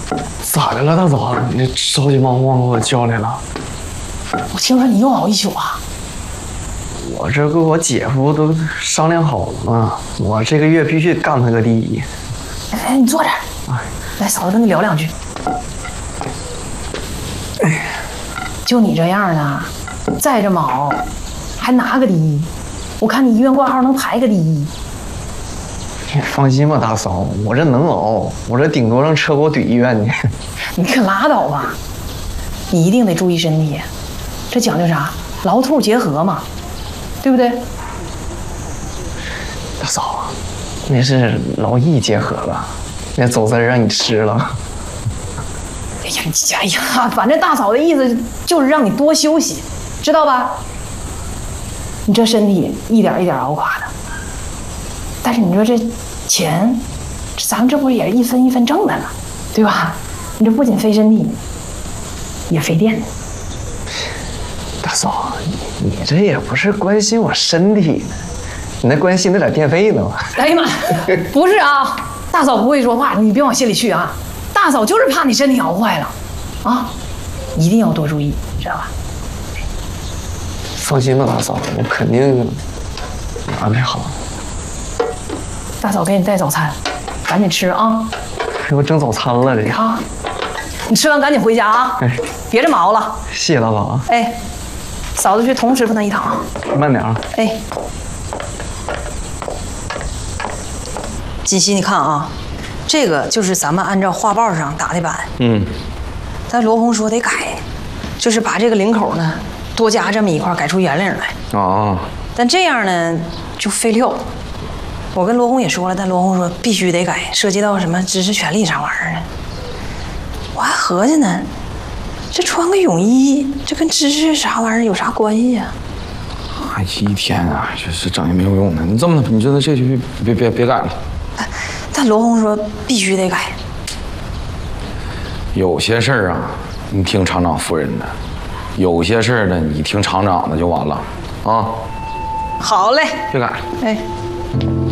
咋的了，大嫂？你着急忙慌给我叫来了？ 我听说你又熬一宿啊？ 我这跟我姐夫都商量好了嘛，我这个月必须干他个第一。 哎，你坐这儿，来，嫂子跟你聊两句。就你这样的，再这么熬，还拿个第一？我看你医院挂号能排个第一。 你放心吧，大嫂，我这能熬，我这顶多让车给我怼医院去。 你可拉倒吧，你一定得注意身体，这讲究啥？劳兔结合嘛，对不对？ 大嫂，那是劳逸结合了，那走丝让你吃了。 哎呀，反正大嫂的意思就是让你多休息，知道吧？你这身体一点一点熬垮的，但是你说这钱，咱们这不是也是一分一分挣的吗？对吧？你这不仅费身体，也费电。 大嫂，你这也不是关心我身体，你那关心那点电费呢吗？ 哎呀妈，不是啊，大嫂不会说话，你别往心里去啊。大嫂就是怕你身体熬坏了，啊，一定要多注意，知道吧？ 放心吧，大嫂，我肯定安排好。 大嫂给你带早餐，赶紧吃啊！ 给我整早餐了，这啊，你吃完赶紧回家啊！ 哎， 别这么熬了。 谢谢大嫂啊。 哎，嫂子去同师傅那一趟。 慢点啊。 哎，锦溪，你看啊，这个就是咱们按照画报上打的版。但罗红说得改，就是把这个领口呢多加这么一块，改出圆领来。 哦。 但这样呢就费料。我跟罗红也说了，但罗红说必须得改，涉及到什么知识权利啥玩意儿呢？我还合计呢，这穿个泳衣，这跟知识啥玩意儿有啥关系呀？ 一天啊，这整也没有用的。你这么，你知道这就别改了。 但罗红说必须得改。 有些事儿啊，你听厂长夫人的；有些事儿呢，你听厂长的就完了啊。 好嘞， 别改了。 哎。